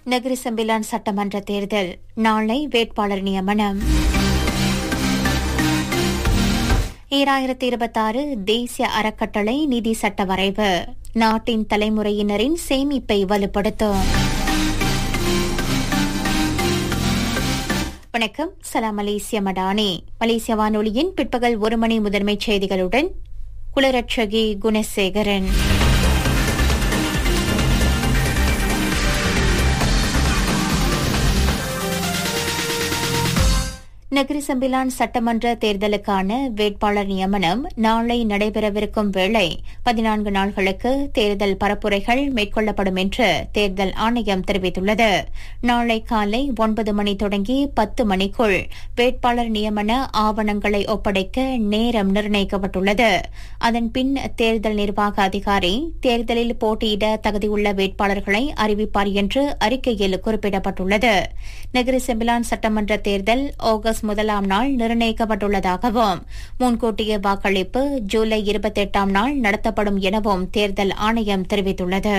Nagari Sembilan சட்டமன்ற தேர்தல் நாளை வேட்பாளர் நியமனம். 2026 தேசிய அறக்கட்டளை நிதி சட்ட வரைவு நாட்டின் தலைமுறையினரின் சேமிப்பை வலுப்படுத்தும். வணக்கம், சலாம் மலேசிய மடானி. மலேசிய வானொலியின் பிற்பகல் 1 மணி முதன்மைச் செய்திகளுடன் குலரட்சகி குணசேகரன். நகரி செம்பிலான் சட்டமன்ற தேர்தலுக்கான வேட்பாளர் நியமனம் நாளை நடைபெறவிருக்கும் வேளை 14 நாள்களுக்கு தேர்தல் பரப்புரைகள் மேற்கொள்ளப்படும் என்று தேர்தல் ஆணையம் தெரிவித்துள்ளது. நாளை காலை 9 மணி தொடங்கி 10 மணிக்குள் வேட்பாளர் நியமன ஆவணங்களை ஒப்படைக்க நேரம் நிர்ணயிக்கப்பட்டுள்ளது. அதன்பின் தேர்தல் நிர்வாக அதிகாரி தேர்தலில் போட்டியிட தகுதியுள்ள வேட்பாளர்களை அறிவிப்பார் என்று அறிக்கையில் குறிப்பிடப்பட்டுள்ளது. நகரி செம்பிலான் சட்டமன்ற தேர்தல் ஆகஸ்ட் 1ஆம் நாள் நிர்ணயிக்கப்பட்டுள்ளதாகவும் முன்கூட்டிய வாக்களிப்பு ஜூலை 28ஆம் நாள் நடத்தப்படும் எனவும் தேர்தல் ஆணையம் தெரிவித்துள்ளது.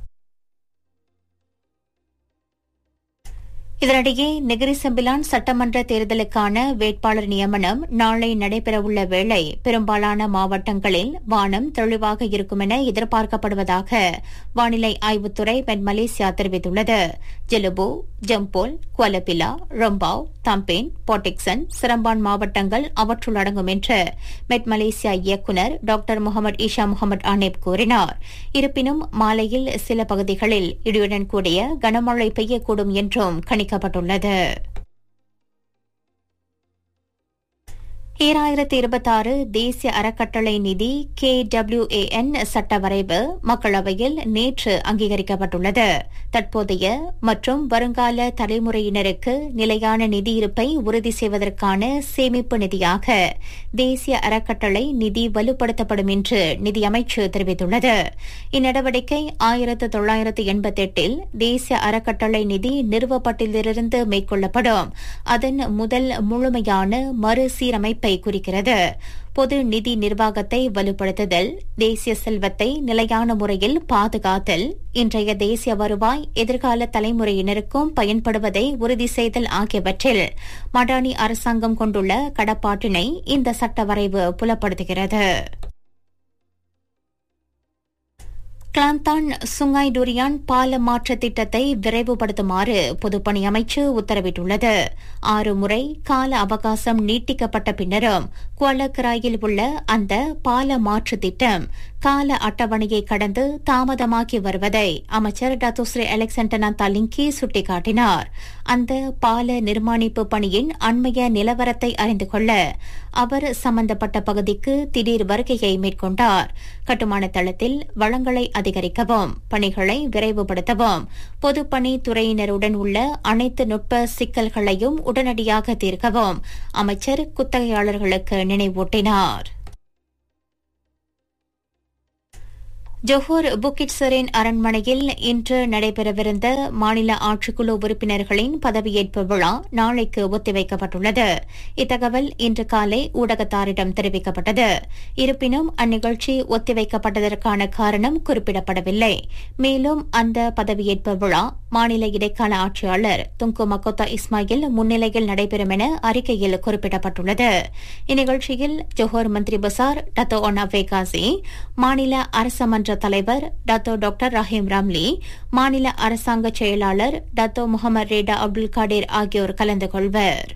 இதனிடையே நகரி செம்பிலான் சட்டமன்ற தேர்தலுக்கான வேட்பாளர் நியமனம் நாளை நடைபெறவுள்ள வேளை பெரும்பாலான மாவட்டங்களில் வானம் தெளிவாக இருக்கும் என எதிர்பார்க்கப்படுவதாக வானிலை ஆய்வுத்துறை மெட் மலேசியா தெரிவித்துள்ளது. ஜெலுபு, ஜம்போல், குவலபிலா, ரொம்பாவ், தம்பேன், போர்டிக்சன், சிரம்பான் மாவட்டங்கள் அவற்றுள் அடங்கும் என்று மெட் மலேசியா இயக்குநர் டாக்டர் முகமது ஈஷா முகமது ஆனேப் கூறினார். இருப்பினும் மாலையில் சில பகுதிகளில் இடியுடன் கூடிய கனமழை பெய்யக்கூடும் என்றும் கணிக்கப்பட்டுள்ளது. 2026 தேசிய அறக்கட்டளை நிதி KWAN சட்ட வரைவு மக்களவையில் நேற்று அங்கீகரிக்கப்பட்டுள்ளது. தற்போதைய மற்றும் வருங்கால தலைமுறையினருக்கு நிலையான நிதி இருப்பை உறுதி செய்வதற்கான சேமிப்பு நிதியாக தேசிய அறக்கட்டளை நிதி வலுப்படுத்தப்படும் என்று நிதியமைச்சு தெரிவித்துள்ளது. இந்நடவடிக்கை 1988 தேசிய அறக்கட்டளை நிதி நிறுவப்பட்டதிலிருந்து மேற்கொள்ளப்படும் அதன் முதல் முழுமையான மறுசீரமைப்பை குறிக்கிறது. பொது நிதி நிர்வாகத்தை வலுப்படுத்துதல், தேசிய செல்வத்தை நிலையான முறையில் பாதுகாத்தல், இன்றைய தேசிய வருவாய் எதிர்கால தலைமுறையினருக்கும் பயன்படுவதை உறுதி செய்தல் ஆகியவற்றில் மடானி அரசாங்கம் கொண்டுள்ள கடப்பாட்டினை இந்த சட்ட வரைவு புலப்படுத்துகிறது. கிளாந்தான் சுங்காய் டுரியான் பால மாற்ற திட்டத்தை விரைவுபடுத்துமாறு பொதுப்பணி அமைச்சு உத்தரவிட்டுள்ளது. 6 முறை கால அவகாசம் நீட்டிக்கப்பட்ட பின்னரும் குவாலக்கராயில் உள்ள அந்த பால மாற்று திட்டம் கால அட்டவணையை கடந்து தாமதமாகி வருவதை அமைச்சர் டத்துஸ்ரீ அலெக்சாண்டர் தலிங்கி சுட்டிக்காட்டினார். அந்த பால நிர்மாணிப்பு பணியின் அண்மைய நிலவரத்தை அறிந்து கொள்ள அவர் சம்பந்தப்பட்ட பகுதிக்கு திடீர் வருகையை மேற்கொண்டார். கட்டுமான தளத்தில் வளங்களை அதிகரிக்கவும், பணிகளை விரைவுபடுத்தவும், பொதுப்பணி துறையினருடன் உள்ள அனைத்து நுட்ப சிக்கல்களையும் உடனடியாக தீர்க்கவும் அமைச்சர் குத்தகையாளர்களுக்கு நினைவூட்டினார். ஜொஹோர் புக்கிட் செரேன் அரண்மனையில் இன்று நடைபெறவிருந்த மாநில ஆட்சிக்குழு உறுப்பினர்களின் பதவியேற்பு விழா நாளைக்கு ஒத்திவைக்கப்பட்டுள்ளது. இத்தகவல் இன்று காலை ஊடகத்தாரிடம் தெரிவிக்கப்பட்டது. இருப்பினும் அந்நிகழ்ச்சி ஒத்திவைக்கப்பட்டதற்கான காரணம் குறிப்பிடப்படவில்லை. மேலும் அந்த பதவியேற்பு விழா மாநில இடைக்கால ஆட்சியாளர் துங்கு மக்கோத்தா இஸ்மாயில் முன்னிலையில் நடைபெறும் என அறிக்கையில் குறிப்பிடப்பட்டுள்ளது. இந்நிகழ்ச்சியில் ஜொஹோர் மந்திரி பசார் டத்தோ ஒனா வேகாசி, மாநில அரசமன்ற தலைவர் டத்தோ டாக்டர் ரஹீம் ராம்லி, மாநில அரசாங்க செயலாளர் டத்தோ முகமது ரேடா அப்துல் காடீர் ஆகியோர் கலந்து கொள்வர்.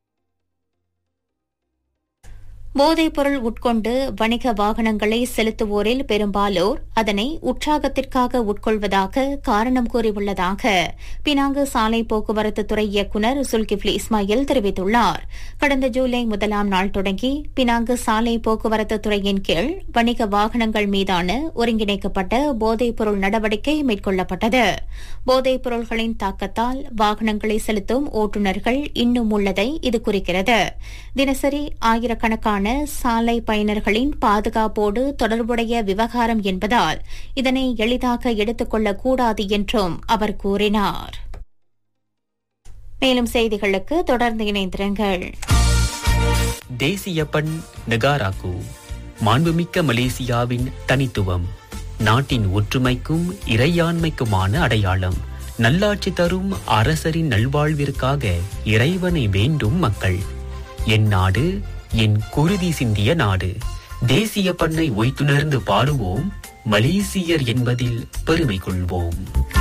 போதைப் பொருள் உட்கொண்டு வணிக வாகனங்களை செலுத்துவோரில் பெரும்பாலோர் அதனை உற்சாகத்திற்காக உட்கொள்வதாக காரணம் கூறியுள்ளதாக பினாங்கு சாலை போக்குவரத்து துறை இயக்குநர் சுல்கிப்லி இஸ்மாயில் தெரிவித்துள்ளார். கடந்த ஜூலை 1ஆம் நாள் தொடங்கி பினாங்கு சாலை போக்குவரத்து துறையின் கீழ் வணிக வாகனங்கள் மீதான ஒருங்கிணைக்கப்பட்ட போதைப் பொருள் நடவடிக்கை மேற்கொள்ளப்பட்டது. போதைப் பொருள்களின் தாக்கத்தால் வாகனங்களை செலுத்தும் ஓட்டுநர்கள் இன்னும் உள்ளதை இது குறிக்கிறது. தினசரி ஆயிரக்கணக்கான சாலை பயனர்களின் பாதுகாப்போடு தொடர்புடைய விவகாரம் என்பதால் இதனை எளிதாக எடுத்துக் கொள்ளக்கூடாது என்றும் அவர் கூறினார். மேலும் செய்திகளுக்கு தொடர்ந்து இணைந்திருங்கள். தேசிய பண் நெகாராக்கு மாண்புமிக்க மலேசியாவின் தனித்துவம், நாட்டின் ஒற்றுமைக்கும் இறையாண்மைக்குமான அடையாளம். நல்லாட்சி தரும் அரசரின் நல்வாழ்விற்காக இறைவனை வேண்டும் மக்கள். என் நாடு என் குருதி சிந்திய நாடு. தேசிய பண்ணை ஒய்த்துணர்ந்து பாடுவோம், மலேசியர் என்பதில் பெருமை கொள்வோம்.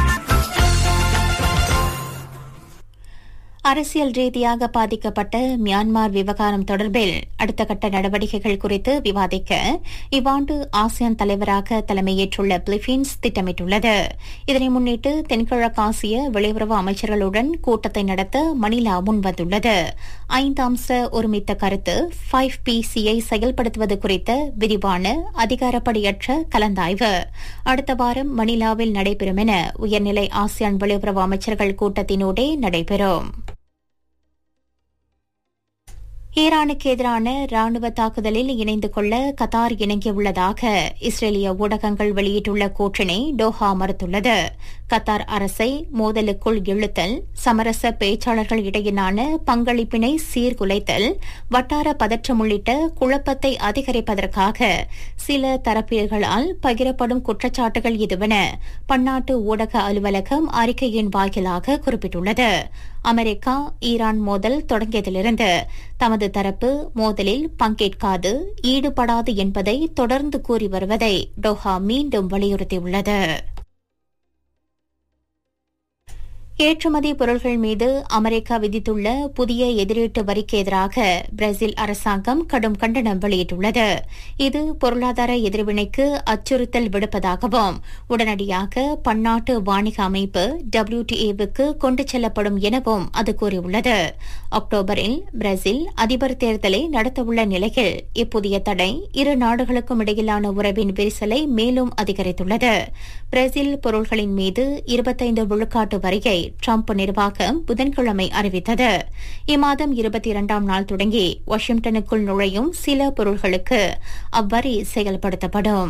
அரசியல் ரீதியாக பாதிக்கப்பட்ட மியான்மர் விவகாரம் தொடர்பில் அடுத்த கட்ட நடவடிக்கைகள் குறித்து விவாதிக்க இவ்வாண்டு ஆசியான் தலைவராக தலைமையேற்றுள்ள பிலிப்பீன்ஸ் திட்டமிட்டுள்ளது. இதனை முன்னிட்டு தென்கிழக்காசிய வெளியுறவு அமைச்சர்களுடன் கூட்டத்தை நடத்த மணிலா முன்வந்துள்ளது. 5 அம்ச ஒருமித்த கருத்து 5PC-ஐ செயல்படுத்துவது குறித்த விரிவான அதிகாரப்படியற்ற கலந்தாய்வு அடுத்த வாரம் மணிலாவில் நடைபெறும் என உயர்நிலை ஆசியான் வெளியுறவு அமைச்சர்கள் கூட்டத்தினூடே நடைபெறும். ஈரானுக்கு எதிரான ராணுவ தாக்குதலில் இணைந்து கொள்ள கத்தார் இணங்கியுள்ளதாக இஸ்ரேலிய ஊடகங்கள் வெளியிட்டுள்ள கூற்றினை டோஹா மறுத்துள்ளது. கத்தார் அரசை மோதலுக்குள் இழுத்தல், சமரச பேச்சாளர்கள் இடையிலான பங்களிப்பினை சீர்குலைத்தல், வட்டார பதற்றம் உள்ளிட்ட குழப்பத்தை அதிகரிப்பதற்காக சில தரப்பினர்களால் பகிரப்படும் குற்றச்சாட்டுகள் இதுவென பன்னாட்டு ஊடக அலுவலகம் அறிக்கையின் வாயிலாக குறிப்பிட்டுள்ளது. அமெரிக்கா ஈரான் மோதல் தொடங்கியதிலிருந்து தமது தரப்பு மோதலில் பங்கேற்காது, ஈடுபடாது என்பதை தொடர்ந்து கூறி வருவதை டோஹா மீண்டும் வலியுறுத்தியுள்ளது. ஏற்றுமதி பொருட்கள் மீது அமெரிக்கா விதித்துள்ள புதிய எதிரீட்டு வரிக்கு எதிராக பிரேசில் அரசாங்கம் கடும் கண்டனம் வெளியிட்டுள்ளது. இது பொருளாதார எதிர்வினைக்கு அச்சுறுத்தல் விடுப்பதாகவும் உடனடியாக பன்னாட்டு வாணிக அமைப்பு WTO-வுக்கு கொண்டு செல்லப்படும் எனவும் அது கூறியுள்ளது. அக்டோபரில் பிரேசில் அதிபர் தேர்தலை நடத்தவுள்ள நிலையில் இப்புதிய தடை இரு நாடுகளுக்கும் இடையிலான உறவின் விரிசலை மேலும் அதிகரித்துள்ளது. பிரேசில் பொருட்களின் மீது 25 விழுக்காட்டு வரியை ட்ரம்ப் நிர்வாகம் புதன்கிழமை அறிவித்தது. இம்மாதம் 22ஆம் நாள் தொடங்கி வாஷிங்டனுக்குள் நுழையும் சில பொருட்களுக்கு அவ்வரி செயல்படுத்தப்படும்.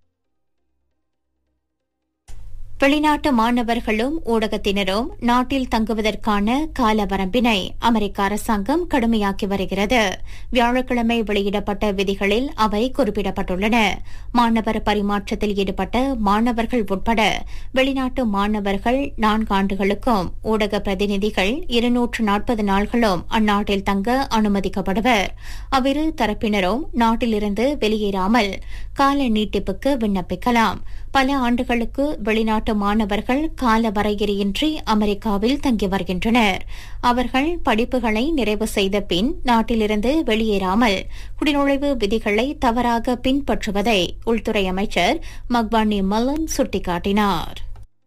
வெளிநாட்டு மாணவர்களும் ஊடகத்தினரும் நாட்டில் தங்குவதற்கான கால வரம்பினை அமெரிக்க அரசாங்கம் கடுமையாக்கி வருகிறது. வியாழக்கிழமை வெளியிடப்பட்ட விதிகளில் அவை குறிப்பிடப்பட்டுள்ளன. மாணவர் பரிமாற்றத்தில் ஈடுபட்ட மாணவர்கள் உட்பட வெளிநாட்டு மாணவர்கள் 4 ஆண்டுகளுக்கும் ஊடக பிரதிநிதிகள் 240 நாள்களும் அந்நாட்டில் தங்க அனுமதிக்கப்படுவர். அவ்விரு தரப்பினரும் நாட்டிலிருந்து வெளியேறாமல் கால நீட்டிப்புக்கு விண்ணப்பிக்கலாம். பல ஆண்டுகளுக்கு வெளிநாட்டு மாணவர்கள் கால வரையறையின்றி அமெரிக்காவில் தங்கி வருகின்றனர். அவர்கள் படிப்புகளை நிறைவு செய்த பின் நாட்டிலிருந்து வெளியேறாமல் குடிநுழைவு விதிகளை தவறாக பின்பற்றுவதை உள்துறை அமைச்சர் மக்வானி மல்லன் சுட்டிக்காட்டினார்.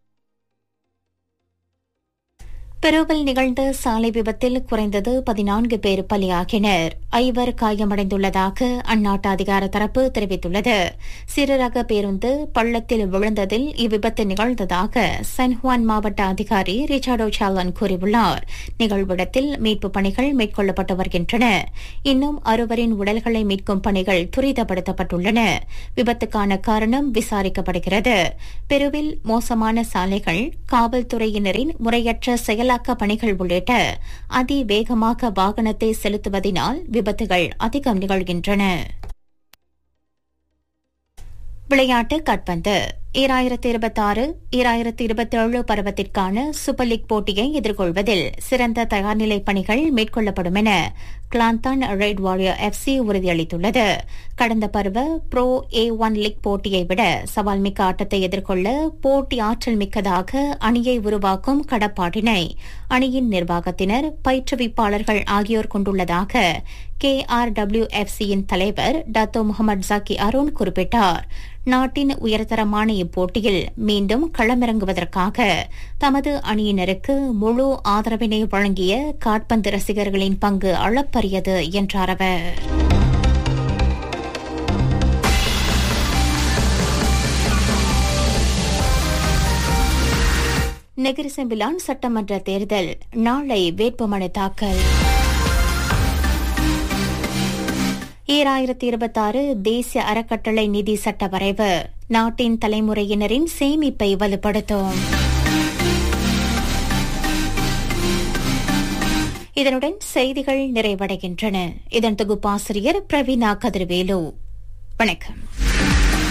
பெருவில் நிகழ்ந்த சாலை விபத்தில் குறைந்தது 14 பேர் பலியாகினர். 5 காயமடைந்துள்ளதாக அந்நாட்டு அதிகார தரப்பு தெரிவித்துள்ளது. சிறுரக பேருந்து பள்ளத்தில் விழுந்ததில் இவ்விபத்து நிகழ்ந்ததாக சன்ஹுவான் மாவட்ட அதிகாரி ரிச்சார்டோ சாலன் கூறியுள்ளார். நிகழ்விடத்தில் மீட்புப் பணிகள் மேற்கொள்ளப்பட்டு வருகின்றன. இன்னும் 6 உடல்களை மீட்கும் பணிகள் துரிதப்படுத்தப்பட்டுள்ளன. விபத்துக்கான காரணம் விசாரிக்கப்படுகிறது. பெருவில் மோசமான சாலைகள், காவல்துறையினரின் முறையற்ற செயலாக்க பணிகள் உள்ளிட்ட அதிவேகமாக வாகனத்தை செலுத்துவதினால் விபத்துகள் அதிகம் நிகழ்கின்றன. விளையாட்டு கால்பந்து 2026-2027 பருவத்திற்கான சூப்பர் லீக் போட்டியை எதிர்கொள்வதில் சிறந்த தயார்நிலை பணிகள் மேற்கொள்ளப்படும் என கிளாந்தான் ரெட் வாரியர் FC உறுதியளித்துள்ளது. கடந்த பருவ ப்ரோ A1 லீக் போட்டியை விட சவால் மிக்க ஆட்டத்தை எதிர்கொள்ள போட்டி ஆற்றல் மிக்கதாக அணியை உருவாக்கும் கடப்பாட்டினை அணியின் நிர்வாகத்தினர், பயிற்றுவிப்பாளர்கள் ஆகியோர் கொண்டுள்ளதாக KRWFC-யின் தலைவர் டத்தோ முகமது ஜாக்கி அருண் குறிப்பிட்டார். நாட்டின் உயர்தரமான இப்போட்டியில் மீண்டும் களமிறங்குவதற்காக தமது அணியினருக்கு முழு ஆதரவினை வழங்கிய கால்பந்து ரசிகர்களின் பங்கு அளப்பரியது என்றார் அவர். நெகிரி செம்பிலான் சட்டமன்ற தேர்தல் நாளை வேட்புமனு தாக்கல். 2026 தேசிய அறக்கட்டளை நிதி சட்ட வரைவு நாட்டின் தலைமுறையினரின் சேமிப்பை வலுப்படுத்தும். இதனுடன் செய்திகள் நிறைவடைகின்றன. இதன் தொகுப்பாசிரியர் பிரவீனா கதிர்வேலு. வணக்கம்.